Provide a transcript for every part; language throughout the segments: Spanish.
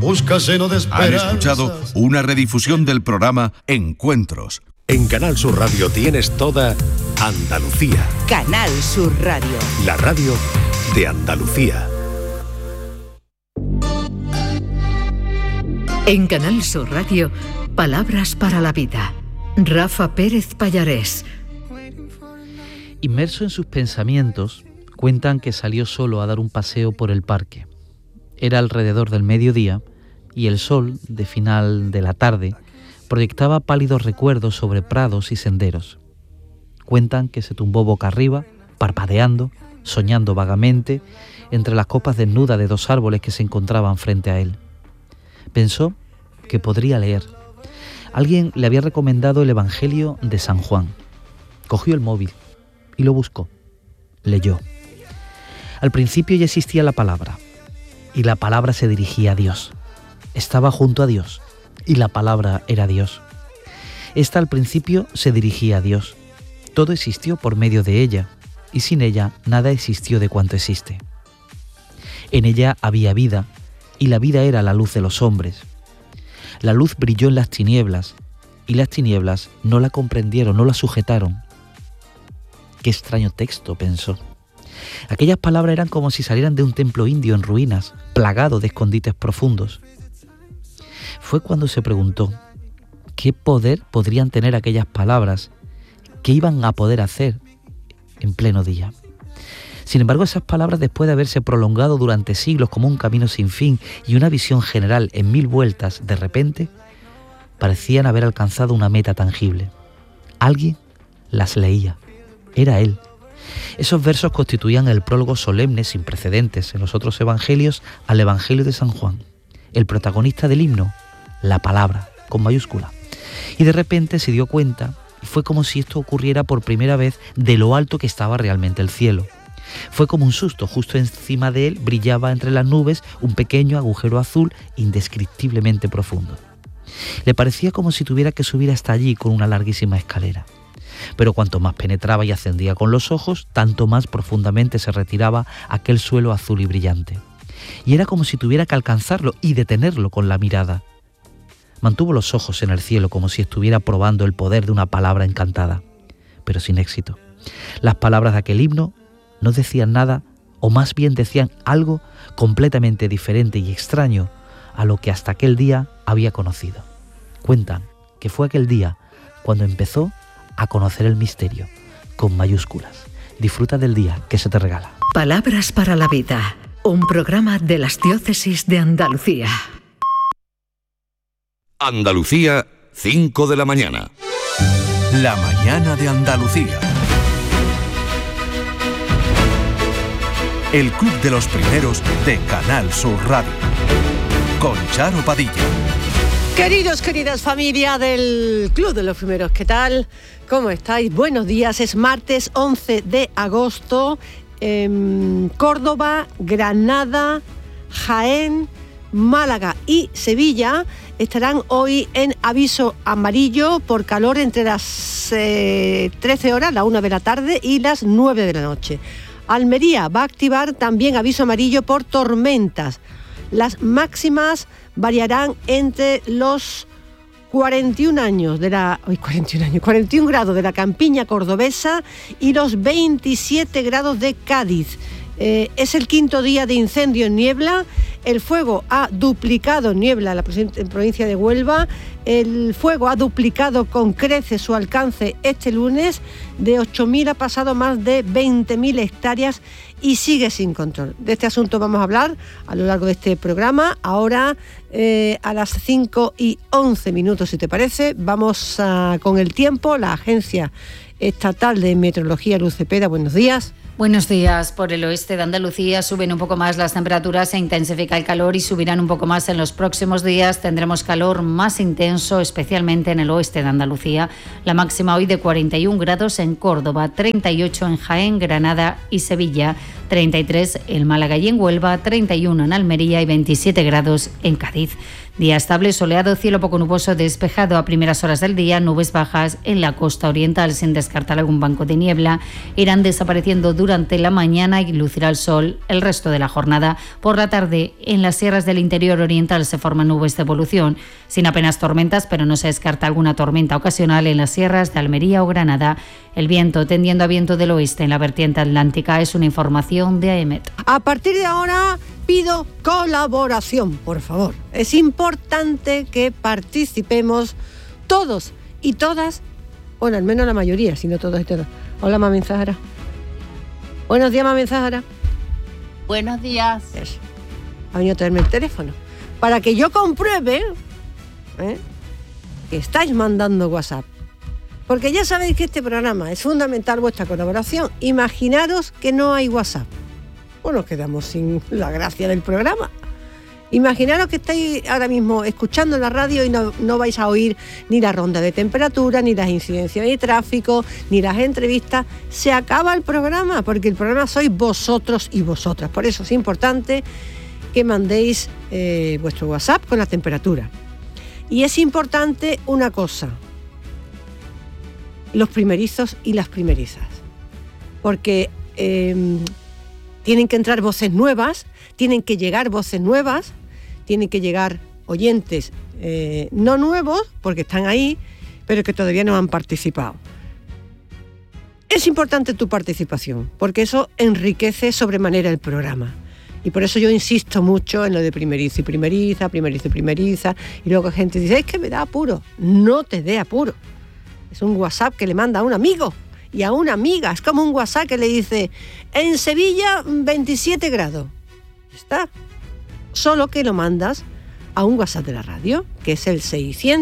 busca seno de esperanza. Han escuchado una redifusión del programa Encuentros. En Canal Sur Radio tienes toda Andalucía. Canal Sur Radio. La radio de Andalucía. En Canal Sur Radio, Palabras para la Vida. Rafa Pérez Pallarés. Inmerso en sus pensamientos, cuentan que salió solo a dar un paseo por el parque. Era alrededor del mediodía y el sol, de final de la tarde, proyectaba pálidos recuerdos sobre prados y senderos. Cuentan que se tumbó boca arriba, parpadeando, soñando vagamente, entre las copas desnudas de dos árboles que se encontraban frente a él. Pensó que podría leer. Alguien le había recomendado el Evangelio de San Juan. Cogió el móvil y lo buscó. Leyó. Al principio ya existía la palabra, y la palabra se dirigía a Dios. Estaba junto a Dios, y la palabra era Dios. Esta al principio se dirigía a Dios. Todo existió por medio de ella, y sin ella nada existió de cuanto existe. En ella había vida, y la vida era la luz de los hombres. La luz brilló en las tinieblas, y las tinieblas no la comprendieron, no la sujetaron. Qué extraño texto, pensó. Aquellas palabras eran como si salieran de un templo indio en ruinas, plagado de escondites profundos. Fue cuando se preguntó, ¿qué poder podrían tener aquellas palabras? ¿Qué iban a poder hacer en pleno día? Sin embargo, esas palabras, después de haberse prolongado durante siglos como un camino sin fin y una visión general en 1000 vueltas, de repente, parecían haber alcanzado una meta tangible. Alguien las leía. Era él. Esos versos constituían el prólogo solemne sin precedentes en los otros evangelios al Evangelio de San Juan. El protagonista del himno, la palabra, con mayúscula. Y de repente se dio cuenta, y fue como si esto ocurriera por primera vez, de lo alto que estaba realmente el cielo. Fue como un susto, justo encima de él brillaba entre las nubes un pequeño agujero azul indescriptiblemente profundo. Le parecía como si tuviera que subir hasta allí con una larguísima escalera. Pero cuanto más penetraba y ascendía con los ojos, tanto más profundamente se retiraba aquel suelo azul y brillante. Y era como si tuviera que alcanzarlo y detenerlo con la mirada. Mantuvo los ojos en el cielo como si estuviera probando el poder de una palabra encantada, pero sin éxito. Las palabras de aquel himno no decían nada, o más bien decían algo completamente diferente y extraño a lo que hasta aquel día había conocido. Cuentan que fue aquel día cuando empezó a conocer el misterio, con mayúsculas. Disfruta del día que se te regala. Palabras para la Vida, un programa de las diócesis de Andalucía. Andalucía, 5 de la mañana. La mañana de Andalucía. El Club de los Primeros de Canal Sur Radio. Con Charo Padilla. Queridas familia del Club de los Primeros, ¿qué tal? ¿Cómo estáis? Buenos días, es martes 11 de agosto. Córdoba, Granada, Jaén, Málaga y Sevilla estarán hoy en aviso amarillo por calor entre las 13 horas, la 1 de la tarde y las 9 de la noche. Almería va a activar también aviso amarillo por tormentas. Las máximas variarán entre los 41 grados de la campiña cordobesa y los 27 grados de Cádiz. Es el quinto día de incendio en Niebla. El fuego ha duplicado en Niebla, en provincia de Huelva. El fuego ha duplicado con creces su alcance este lunes. De 8.000 ha pasado más de 20.000 hectáreas y sigue sin control. De este asunto vamos a hablar a lo largo de este programa. Ahora, a las 5:11, si te parece, vamos con el tiempo. La Agencia Estatal de Meteorología, Luz Cepeda, buenos días. Buenos días. Por el oeste de Andalucía suben un poco más las temperaturas, se intensifica el calor y subirán un poco más en los próximos días. Tendremos calor más intenso, especialmente en el oeste de Andalucía. La máxima hoy de 41 grados en Córdoba, 38 en Jaén, Granada y Sevilla, 33 en Málaga y en Huelva, 31 en Almería y 27 grados en Cádiz. Día estable, soleado, cielo poco nuboso, despejado a primeras horas del día, nubes bajas en la costa oriental sin descartar algún banco de niebla. Irán desapareciendo durante durante la mañana y lucirá el sol el resto de la jornada. Por la tarde, en las sierras del interior oriental se forman nubes de evolución, sin apenas tormentas, pero no se descarta alguna tormenta ocasional en las sierras de Almería o Granada. El viento tendiendo a viento del oeste en la vertiente atlántica es una información de AEMET. A partir de ahora pido colaboración, por favor. Es importante que participemos todos y todas, bueno, al menos la mayoría, si no todos y todas. Hola, Mami Zahara. Buenos días, Mami Zahara. Buenos días. Eso. Ha venido a traerme el teléfono para que yo compruebe que estáis mandando WhatsApp. Porque ya sabéis que este programa es fundamental vuestra colaboración. Imaginaros que no hay WhatsApp. Pues nos quedamos sin la gracia del programa. Imaginaros que estáis ahora mismo escuchando la radio y no vais a oír ni la ronda de temperatura, ni las incidencias de tráfico, ni las entrevistas. Se acaba el programa, porque el programa sois vosotros y vosotras. Por eso es importante que mandéis vuestro WhatsApp con la temperatura. Y es importante una cosa: los primerizos y las primerizas. Porque tienen que entrar voces nuevas, tienen que llegar voces nuevas, tienen que llegar oyentes no nuevos, porque están ahí, pero que todavía no han participado. Es importante tu participación, porque eso enriquece sobremanera el programa. Y por eso yo insisto mucho en lo de primerizo y primeriza, primerizo y primeriza, y luego gente dice, es que me da apuro. No te dé apuro. Es un WhatsApp que le manda a un amigo y a una amiga. Es como un WhatsApp que le dice, en Sevilla 27 grados. Está. Solo que lo mandas a un WhatsApp de la radio, que es el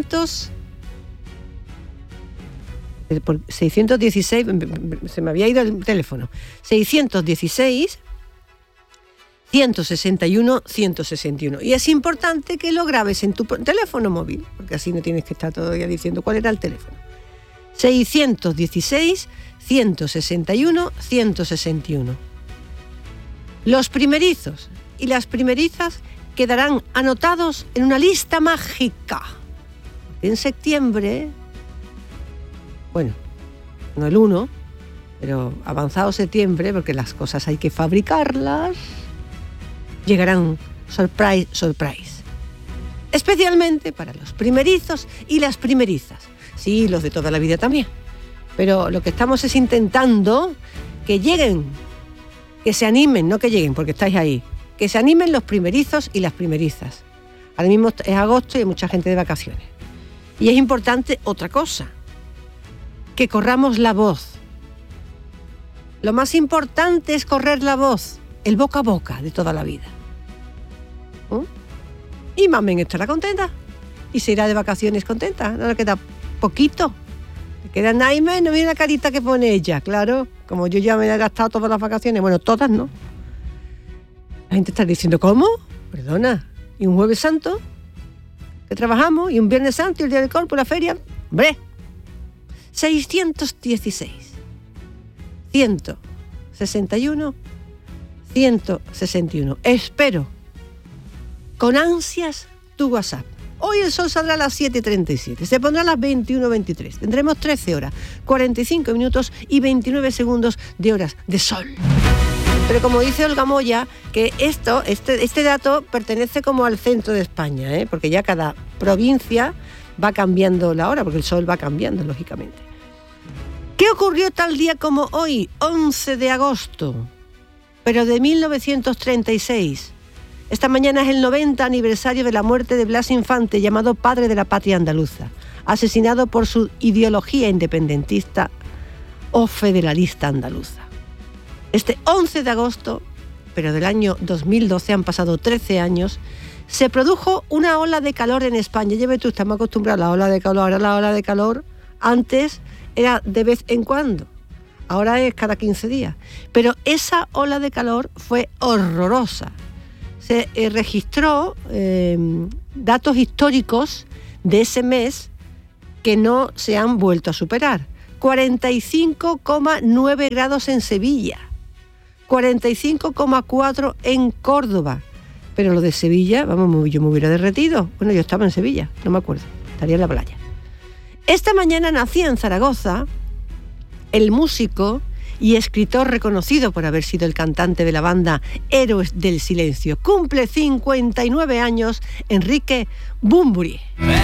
616, se me había ido el teléfono, 616 161 161. Y es importante que lo grabes en tu teléfono móvil, porque así no tienes que estar todavía diciendo cuál era el teléfono. 616 161 161. Los primerizos y las primerizas quedarán anotados en una lista mágica. En septiembre, bueno, no el 1, pero avanzado septiembre, porque las cosas hay que fabricarlas, llegarán surprise, surprise. Especialmente para los primerizos y las primerizas. Sí, los de toda la vida también. Pero lo que estamos es intentando que lleguen, que se animen, no que lleguen, porque estáis ahí. Que se animen los primerizos y las primerizas. Ahora mismo es agosto y hay mucha gente de vacaciones. Y es importante otra cosa, que corramos la voz. Lo más importante es correr la voz, el boca a boca de toda la vida. Y Mamen estará contenta y se irá de vacaciones contenta. No le queda poquito. Le queda Naime, no mira la carita que pone ella, claro. Como yo ya me he gastado todas las vacaciones, bueno, todas no. La gente está diciendo, ¿cómo? Perdona. ¿Y un Jueves Santo? Que trabajamos, y un Viernes Santo, y el Día del Corpus, la feria. ¡Bre! 616 161 161. Espero con ansias tu WhatsApp. Hoy el sol saldrá a las 7:37, se pondrá a las 21:23. Tendremos 13 horas, 45 minutos y 29 segundos de horas de sol. Pero como dice Olga Moya, que este dato pertenece como al centro de España, porque ya cada provincia va cambiando la hora, porque el sol va cambiando, lógicamente. ¿Qué ocurrió tal día como hoy, 11 de agosto, pero de 1936? Esta mañana es el 90 aniversario de la muerte de Blas Infante, llamado padre de la patria andaluza, asesinado por su ideología independentista o federalista andaluza. Este 11 de agosto, pero del año 2012, han pasado 13 años, se produjo una ola de calor en España. Ya ves tú, estamos acostumbrados a la ola de calor. Ahora la ola de calor antes era de vez en cuando, ahora es cada 15 días. Pero esa ola de calor fue horrorosa. Se registró datos históricos de ese mes que no se han vuelto a superar. 45,9 grados en Sevilla, 45,4 en Córdoba. Pero lo de Sevilla, vamos, yo me hubiera derretido. Bueno, yo estaba en Sevilla, no me acuerdo, estaría en la playa. Esta mañana nacía en Zaragoza el músico y escritor reconocido por haber sido el cantante de la banda Héroes del Silencio. Cumple 59 años Enrique Bunbury.